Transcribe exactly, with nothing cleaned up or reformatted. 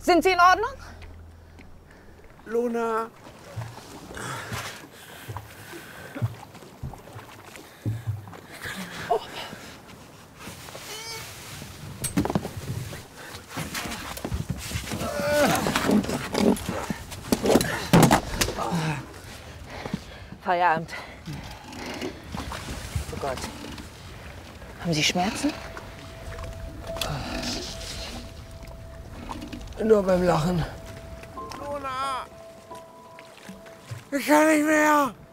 Sind Sie in Ordnung? Luna. Oh. Feierabend. Oh Gott. Haben Sie Schmerzen? Nur beim Lachen. Luna! Ich kann nicht mehr!